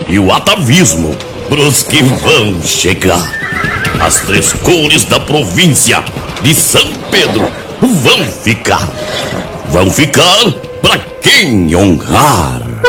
e o atavismo pros que vão chegar. As 3 cores da província de São Pedro vão ficar. Vão ficar pra quem honrar.